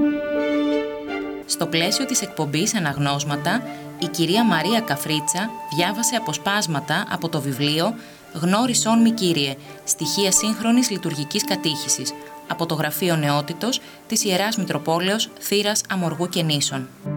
Στο πλαίσιο της εκπομπής Αναγνώσματα, η κυρία Μαρία Καφρίτσα διάβασε αποσπάσματα από το βιβλίο «Γνώρισόν μη Κύριε, στοιχεία σύγχρονης λειτουργικής κατήχησης» από το Γραφείο Νεότητος της Ιεράς Μητροπόλεως Θήρας Αμοργού και Νήσων.